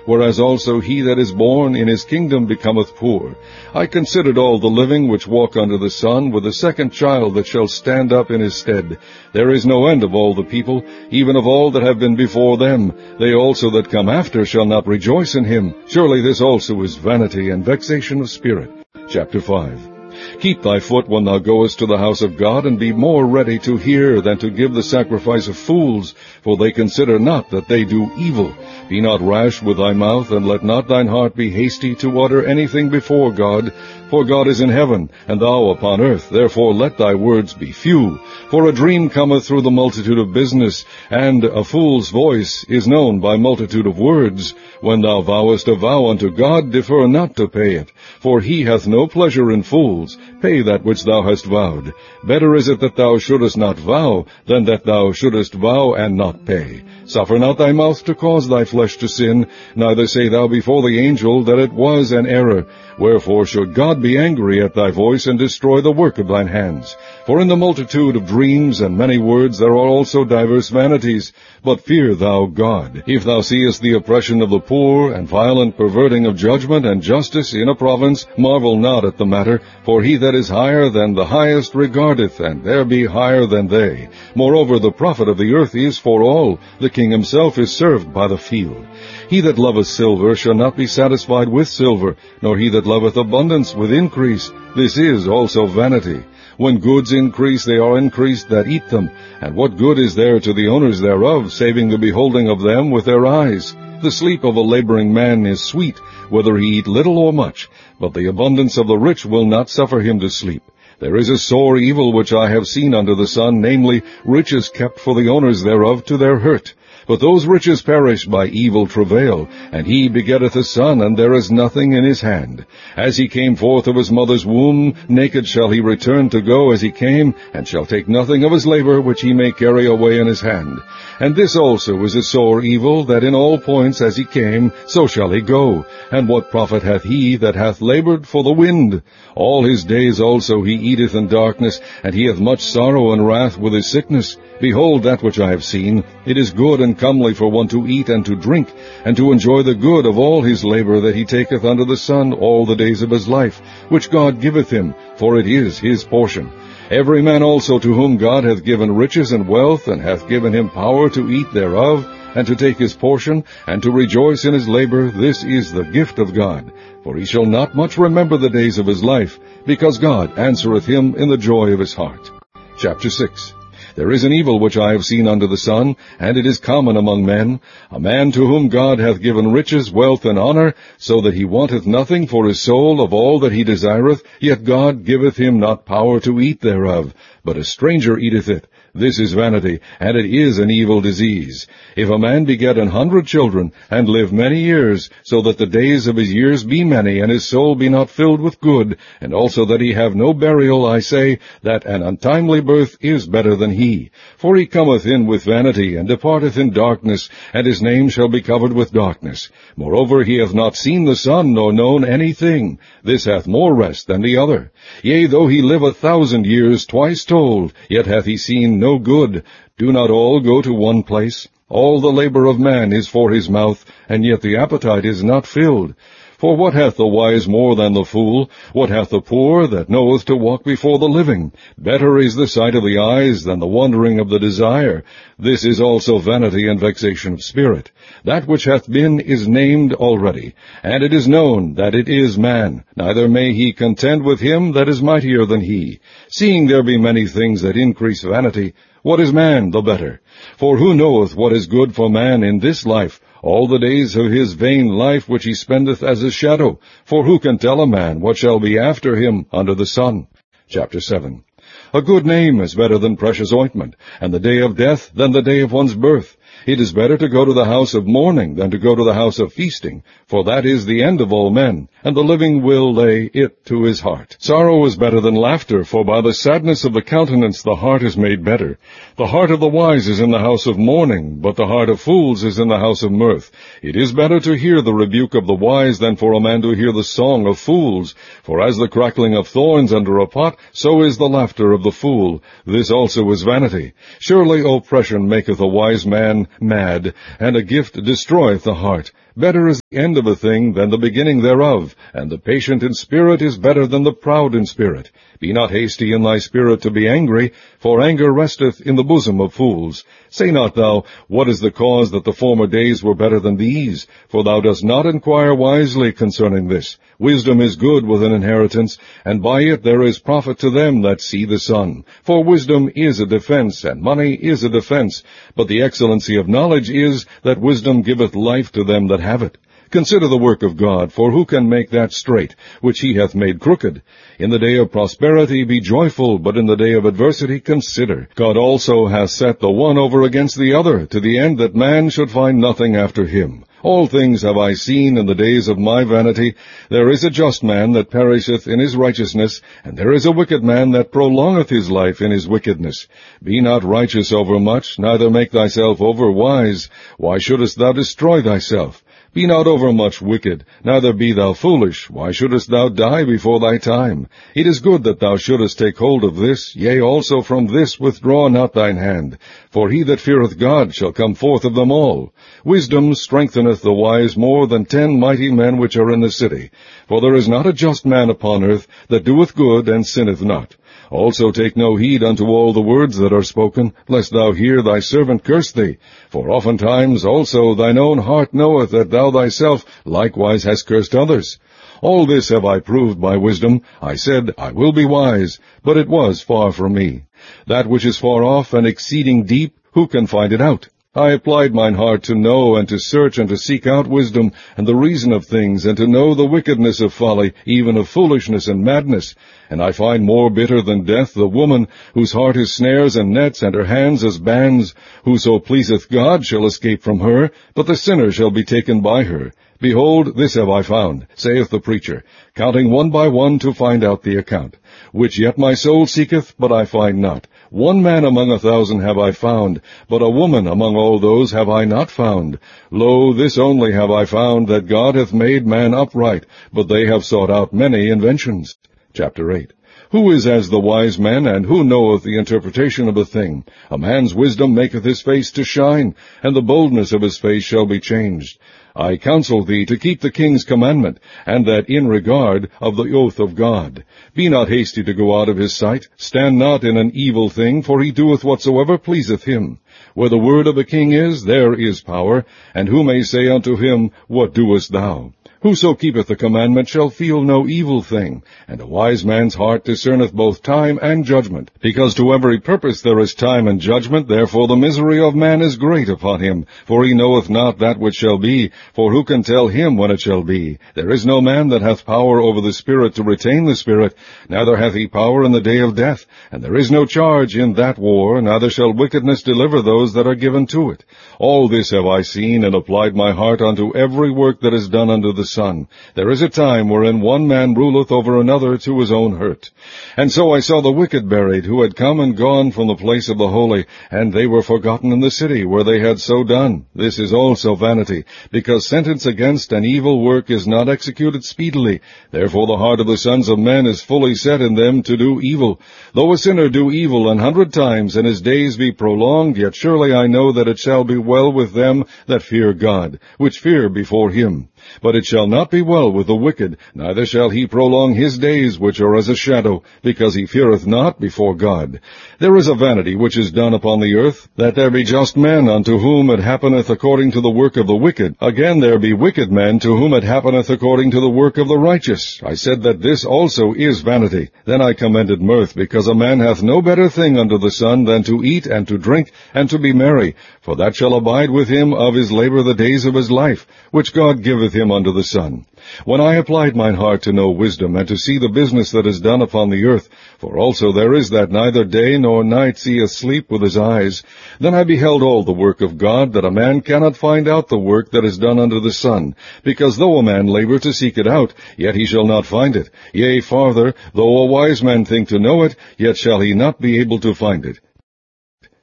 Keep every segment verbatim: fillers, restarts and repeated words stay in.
whereas also he that is born in his kingdom becometh poor. I considered all the living which walk under the sun, with a second child that shall stand up in his stead. There is no end of all the people, even of all that have been before them. They also that come after shall not rejoice in him. Surely this also is vanity and vexation of spirit. Chapter five. Keep thy foot when thou goest to the house of God, and be more ready to hear than to give the sacrifice of fools, for they consider not that they do evil. Be not rash with thy mouth, and let not thine heart be hasty to utter anything before God. For God is in heaven, and thou upon earth, therefore let thy words be few. For a dream cometh through the multitude of business, and a fool's voice is known by multitude of words. When thou vowest a vow unto God, defer not to pay it, for he hath no pleasure in fools. Pay that which thou hast vowed. Better is it that thou shouldest not vow, than that thou shouldest vow and not pay. Suffer not thy mouth to cause thy flesh to sin, neither say thou before the angel that it was an error. Wherefore should God be angry at thy voice, and destroy the work of thine hands? For in the multitude of dreams and many words there are also divers vanities. But fear thou God. If thou seest the oppression of the poor, and violent perverting of judgment and justice in a province, marvel not at the matter, for he that is higher than the highest regardeth, and there be higher than they. Moreover, the profit of the earth is for all. The king himself is served by the field. He that loveth silver shall not be satisfied with silver, nor he that loveth abundance with increase. This is also vanity. When goods increase, they are increased that eat them. And what good is there to the owners thereof, saving the beholding of them with their eyes? The sleep of a laboring man is sweet, whether he eat little or much, but the abundance of the rich will not suffer him to sleep. There is a sore evil which I have seen under the sun, namely, riches kept for the owners thereof to their hurt. But those riches perish by evil travail, and he begetteth a son, and there is nothing in his hand. As he came forth of his mother's womb, naked shall he return to go as he came, and shall take nothing of his labor which he may carry away in his hand. And this also is a sore evil, that in all points as he came, so shall he go. And what profit hath he that hath labored for the wind? All his days also he eateth in darkness, and he hath much sorrow and wrath with his sickness. Behold, that which I have seen, it is good and comely for one to eat and to drink, and to enjoy the good of all his labor that he taketh under the sun all the days of his life, which God giveth him, for it is his portion. Every man also to whom God hath given riches and wealth, and hath given him power to eat thereof, and to take his portion, and to rejoice in his labor, this is the gift of God. For he shall not much remember the days of his life, because God answereth him in the joy of his heart. Chapter six. There is an evil which I have seen under the sun, and it is common among men, a man to whom God hath given riches, wealth, and honor, so that he wanteth nothing for his soul of all that he desireth, yet God giveth him not power to eat thereof, but a stranger eateth it. This is vanity, and it is an evil disease. If a man beget an hundred children, and live many years, so that the days of his years be many, and his soul be not filled with good, and also that he have no burial, I say, that an untimely birth is better than he. For he cometh in with vanity, and departeth in darkness, and his name shall be covered with darkness. Moreover, he hath not seen the sun, nor known anything. This hath more rest than the other. Yea, though he live a thousand years, twice told, yet hath he seen no good. Do not all go to one place? All the labor of man is for his mouth, and yet the appetite is not filled. For what hath the wise more than the fool? What hath the poor that knoweth to walk before the living? Better is the sight of the eyes than the wandering of the desire. This is also vanity and vexation of spirit. That which hath been is named already, and it is known that it is man. Neither may he contend with him that is mightier than he. Seeing there be many things that increase vanity, what is man the better? For who knoweth what is good for man in this life, all the days of his vain life which he spendeth as a shadow? For who can tell a man what shall be after him under the sun? Chapter seven. A good name is better than precious ointment, and the day of death than the day of one's birth. It is better to go to the house of mourning than to go to the house of feasting, for that is the end of all men, and the living will lay it to his heart. Sorrow is better than laughter, for by the sadness of the countenance the heart is made better. The heart of the wise is in the house of mourning, but the heart of fools is in the house of mirth. It is better to hear the rebuke of the wise than for a man to hear the song of fools. For as the crackling of thorns under a pot, so is the laughter of the fool. This also is vanity. Surely oppression maketh a wise man mad, and a gift destroyeth the heart. Better is the end of a thing than the beginning thereof, and the patient in spirit is better than the proud in spirit. Be not hasty in thy spirit to be angry, for anger resteth in the bosom of fools. Say not thou, What is the cause that the former days were better than these? For thou dost not inquire wisely concerning this. Wisdom is good with an inheritance, and by it there is profit to them that see the sun. For wisdom is a defense, and money is a defense. But the excellency of knowledge is, that wisdom giveth life to them that have it. Consider the work of God, for who can make that straight, which he hath made crooked? In the day of prosperity be joyful, but in the day of adversity consider. God also hath set the one over against the other, to the end that man should find nothing after him. All things have I seen in the days of my vanity. There is a just man that perisheth in his righteousness, and there is a wicked man that prolongeth his life in his wickedness. Be not righteous overmuch, neither make thyself over wise. Why shouldest thou destroy thyself? Be not overmuch wicked, neither be thou foolish. Why shouldest thou die before thy time? It is good that thou shouldest take hold of this, yea, also from this withdraw not thine hand. For he that feareth God shall come forth of them all. Wisdom strengtheneth the wise more than ten mighty men which are in the city. For there is not a just man upon earth that doeth good and sinneth not. Also take no heed unto all the words that are spoken, lest thou hear thy servant curse thee. For oftentimes also thine own heart knoweth that thou thyself likewise hast cursed others. All this have I proved by wisdom. I said, I will be wise, but it was far from me. That which is far off and exceeding deep, who can find it out? I applied mine heart to know and to search and to seek out wisdom and the reason of things, and to know the wickedness of folly, even of foolishness and madness. And I find more bitter than death the woman, whose heart is snares and nets, and her hands as bands. Whoso pleaseth God shall escape from her, but the sinner shall be taken by her. Behold, this have I found, saith the preacher, counting one by one to find out the account, which yet my soul seeketh, but I find not. One man among a thousand have I found, but a woman among all those have I not found. Lo, this only have I found, that God hath made man upright, but they have sought out many inventions. Chapter eight. Who is as the wise man, and who knoweth the interpretation of a thing? A man's wisdom maketh his face to shine, and the boldness of his face shall be changed. I counsel thee to keep the king's commandment, and that in regard of the oath of God. Be not hasty to go out of his sight. Stand not in an evil thing, for he doeth whatsoever pleaseth him. Where the word of a king is, there is power, and who may say unto him, What doest thou? Whoso keepeth the commandment shall feel no evil thing, and a wise man's heart discerneth both time and judgment. Because to every purpose there is time and judgment, therefore the misery of man is great upon him. For he knoweth not that which shall be, for who can tell him when it shall be? There is no man that hath power over the Spirit to retain the Spirit, neither hath he power in the day of death. And there is no charge in that war, neither shall wickedness deliver those that are given to it. All this have I seen, and applied my heart unto every work that is done under the sun. There is a time wherein one man ruleth over another to his own hurt. And so I saw the wicked buried, who had come and gone from the place of the holy, and they were forgotten in the city where they had so done. This is also vanity, because sentence against an evil work is not executed speedily. Therefore the heart of the sons of men is fully set in them to do evil. Though a sinner do evil an hundred times, and his days be prolonged, yet surely I know that it shall be well with them that fear God, which fear before him. But it shall not be well with the wicked, neither shall he prolong his days, which are as a shadow, because he feareth not before God. There is a vanity which is done upon the earth, that there be just men unto whom it happeneth according to the work of the wicked. Again there be wicked men to whom it happeneth according to the work of the righteous. I said that this also is vanity. Then I commended mirth, because a man hath no better thing under the sun than to eat and to drink and to be merry, for that shall abide with him of his labor the days of his life, which God giveth him under the sun. When I applied mine heart to know wisdom, and to see the business that is done upon the earth, for also there is that neither day nor night seeth sleep with his eyes, then I beheld all the work of God, that a man cannot find out the work that is done under the sun, because though a man labor to seek it out, yet he shall not find it. Yea, farther, though a wise man think to know it, yet shall he not be able to find it.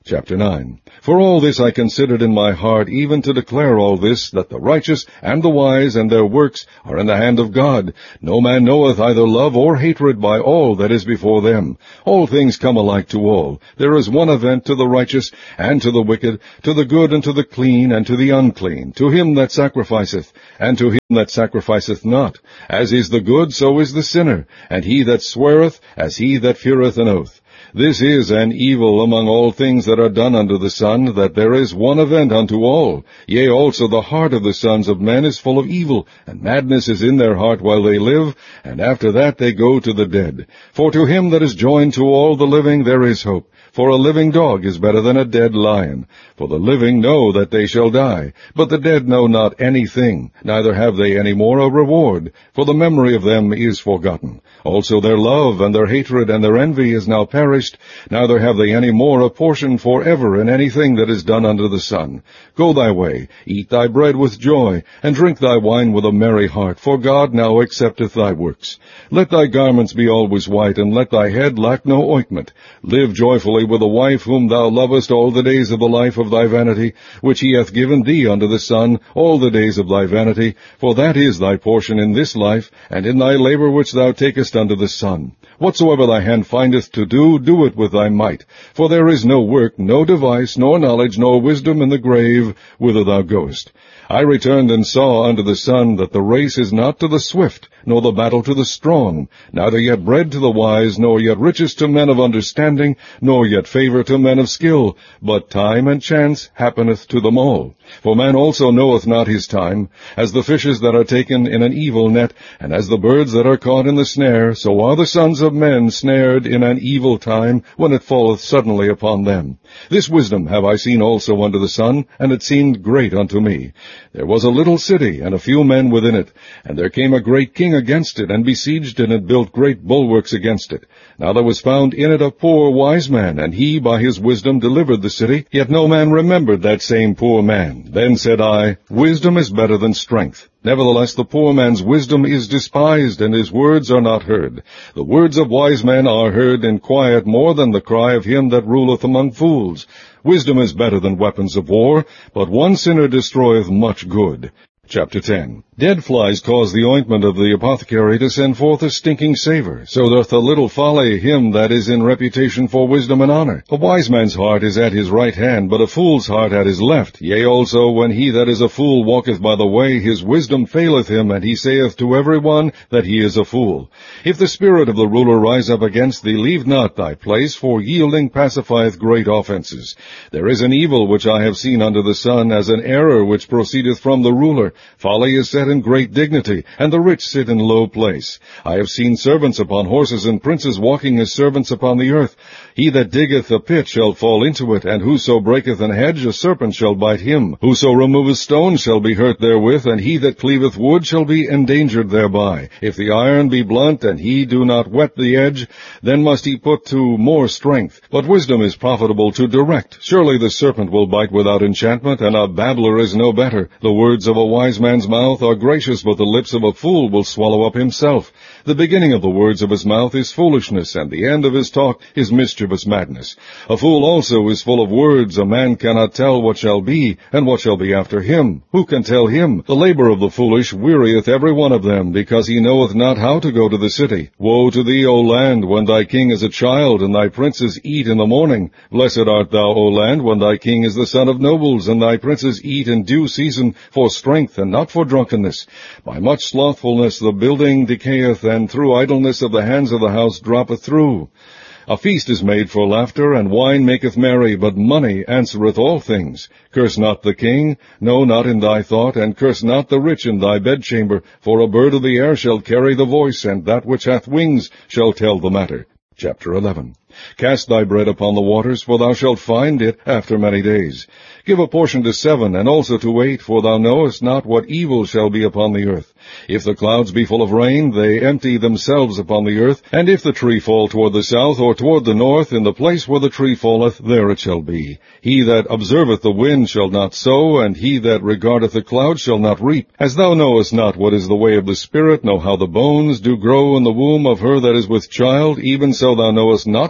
Chapter nine. For all this I considered in my heart, even to declare all this, that the righteous and the wise and their works are in the hand of God. No man knoweth either love or hatred by all that is before them. All things come alike to all. There is one event to the righteous and to the wicked, to the good and to the clean and to the unclean, to him that sacrificeth, and to him that sacrificeth not. As is the good, so is the sinner, and he that sweareth, as he that feareth an oath. This is an evil among all things that are done under the sun, that there is one event unto all. Yea, also the heart of the sons of men is full of evil, and madness is in their heart while they live, and after that they go to the dead. For to him that is joined to all the living there is hope. For a living dog is better than a dead lion. For the living know that they shall die, but the dead know not anything, neither have they any more a reward, for the memory of them is forgotten. Also their love and their hatred and their envy is now perished, neither have they any more a portion for ever in anything that is done under the sun. Go thy way, eat thy bread with joy, and drink thy wine with a merry heart, for God now accepteth thy works. Let thy garments be always white, and let thy head lack no ointment. Live joyfully with a wife whom thou lovest all the days of the life of thy vanity, which he hath given thee under the sun, all the days of thy vanity, for that is thy portion in this life, and in thy labor which thou takest under the sun. Whatsoever thy hand findeth to do, do it with thy might. For there is no work, no device, nor knowledge, nor wisdom in the grave, whither thou goest. I returned and saw under the sun that the race is not to the swift, nor the battle to the strong, neither yet bread to the wise, nor yet riches to men of understanding, nor yet favor to men of skill, but time and chance happeneth to them all. For man also knoweth not his time, as the fishes that are taken in an evil net, and as the birds that are caught in the snare, so are the sons of men snared in an evil time, when it falleth suddenly upon them. This wisdom have I seen also under the sun, and it seemed great unto me. There was a little city, and a few men within it, and there came a great king against it, and besieged it, and built great bulwarks against it. Now there was found in it a poor wise man, and he by his wisdom delivered the city, yet no man remembered that same poor man. Then said I, Wisdom is better than strength. Nevertheless the poor man's wisdom is despised, and his words are not heard. The words of wise men are heard in quiet more than the cry of him that ruleth among fools. Wisdom is better than weapons of war, but one sinner destroyeth much good. Chapter ten. Dead flies cause the ointment of the apothecary to send forth a stinking savour. So doth a little folly him that is in reputation for wisdom and honour. A wise man's heart is at his right hand, but a fool's heart at his left. Yea, also, when he that is a fool walketh by the way, his wisdom faileth him, and he saith to every one that he is a fool. If the spirit of the ruler rise up against thee, leave not thy place, for yielding pacifieth great offences. There is an evil which I have seen under the sun, as an error which proceedeth from the ruler. Folly is set in great dignity, and the rich sit in low place. I have seen servants upon horses, and princes walking as servants upon the earth. He that diggeth a pit shall fall into it, and whoso breaketh an hedge, a serpent shall bite him. Whoso removeth stones shall be hurt therewith, and he that cleaveth wood shall be endangered thereby. If the iron be blunt, and he do not whet the edge, then must he put to more strength. But wisdom is profitable to direct. Surely the serpent will bite without enchantment, and a babbler is no better. The words of a wise man's mouth are gracious, but the lips of a fool will swallow up himself. The beginning of the words of his mouth is foolishness, and the end of his talk is mischievous madness. A fool also is full of words. A man cannot tell what shall be, and what shall be after him. Who can tell him? The labor of the foolish wearieth every one of them, because he knoweth not how to go to the city. Woe to thee, O land, when thy king is a child, and thy princes eat in the morning. Blessed art thou, O land, when thy king is the son of nobles, and thy princes eat in due season for strength, and not for drunkenness. By much slothfulness the building decayeth, and through idleness of the hands of the house droppeth through. A feast is made for laughter, and wine maketh merry, but money answereth all things. Curse not the king, no, not in thy thought, and curse not the rich in thy bedchamber, for a bird of the air shall carry the voice, and that which hath wings shall tell the matter. Chapter eleven. Cast thy bread upon the waters, for thou shalt find it after many days. Give a portion to seven, and also to eight, for thou knowest not what evil shall be upon the earth. If the clouds be full of rain, they empty themselves upon the earth. And if the tree fall toward the south, or toward the north, in the place where the tree falleth, there it shall be. He that observeth the wind shall not sow, and he that regardeth the clouds shall not reap. As thou knowest not what is the way of the Spirit, nor how the bones do grow in the womb of her that is with child, even so thou knowest not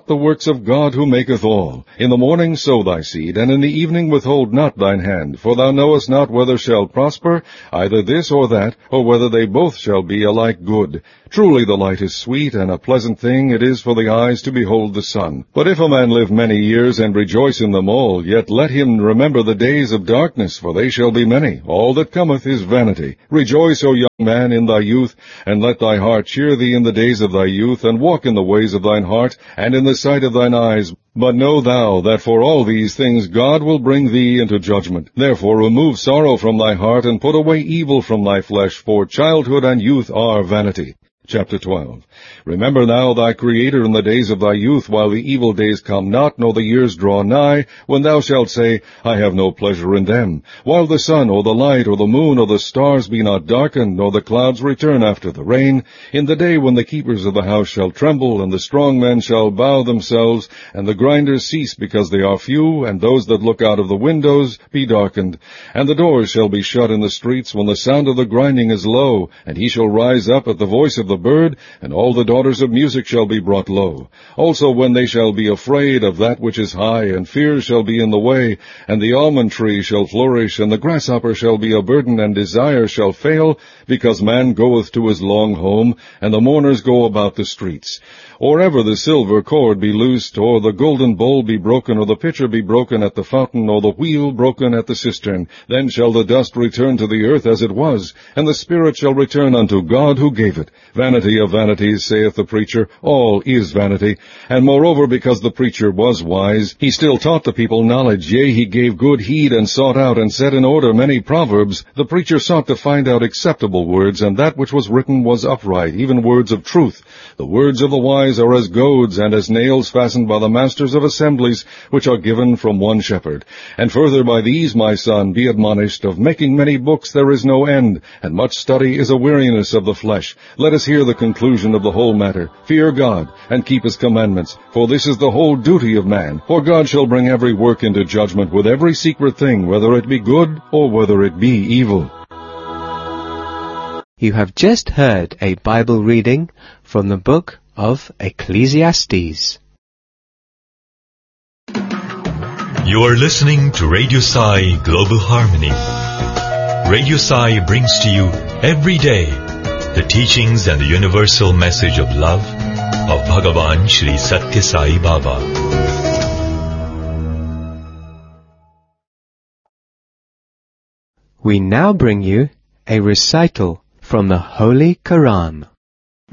the works of God who maketh all. In the morning sow thy seed, and in the evening withhold not thine hand, for thou knowest not whether shall prosper, either this or that, or whether they both shall be alike good. Truly the light is sweet, and a pleasant thing it is for the eyes to behold the sun. But if a man live many years, and rejoice in them all, yet let him remember the days of darkness, for they shall be many. All that cometh is vanity. Rejoice, O young man, in thy youth, and let thy heart cheer thee in the days of thy youth, and walk in the ways of thine heart, and in the sight of thine eyes. But know thou that for all these things God will bring thee into judgment. Therefore remove sorrow from thy heart, and put away evil from thy flesh, for childhood and youth are vanity. Chapter twelve. Remember now thy Creator in the days of thy youth, while the evil days come not, nor the years draw nigh, when thou shalt say, I have no pleasure in them. While the sun, or the light, or the moon, or the stars be not darkened, nor the clouds return after the rain, in the day when the keepers of the house shall tremble, and the strong men shall bow themselves, and the grinders cease because they are few, and those that look out of the windows be darkened. And the doors shall be shut in the streets, when the sound of the grinding is low, and he shall rise up at the voice of the bird, and all the daughters of music shall be brought low. Also when they shall be afraid of that which is high, and fear shall be in the way, and the almond tree shall flourish, and the grasshopper shall be a burden, and desire shall fail, because man goeth to his long home, and the mourners go about the streets. Or ever the silver cord be loosed, or the golden bowl be broken, or the pitcher be broken at the fountain, or the wheel broken at the cistern, then shall the dust return to the earth as it was, and the spirit shall return unto God who gave it. Vanity of vanities, saith the preacher, all is vanity. And moreover, because the preacher was wise, he still taught the people knowledge, yea, he gave good heed, and sought out and set in order many proverbs. The preacher sought to find out acceptable words, and that which was written was upright, even words of truth. The words of the wise are as goads, and as nails fastened by the masters of assemblies, which are given from one shepherd. And further by these, my son, be admonished, of making many books there is no end, and much study is a weariness of the flesh. Let us hear the conclusion of the whole matter. Fear God, and keep his commandments, for this is the whole duty of man. For God shall bring every work into judgment with every secret thing, whether it be good or whether it be evil. You have just heard a Bible reading from the book of Ecclesiastes. You are listening to Radio Sai Global Harmony. Radio Sai brings to you every day the teachings and the universal message of love of Bhagavan Sri Satya Sai Baba. We now bring you a recital from the Holy Quran.